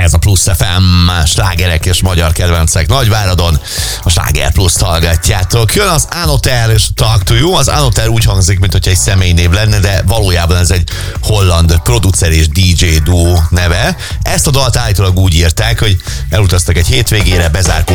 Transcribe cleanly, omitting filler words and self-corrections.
Ez a Plusz FM, slágerek és magyar kedvencek Nagyváradon. A Sláger Pluszt hallgatjátok. Jön az Anoter és Talk to You. Az Anoter úgy hangzik, mint hogyha egy személynév lenne, de valójában ez egy holland producer és DJ duó neve. Ezt a dalt állítólag úgy írták, hogy elutaztak egy hétvégére, bezárkóztak